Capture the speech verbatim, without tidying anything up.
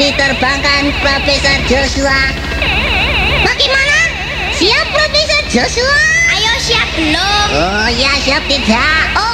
diterbangkan Profesor Joshua. Bagaimana? Siap Profesor Joshua? Ayo siap belum? Oh ya siap tidak.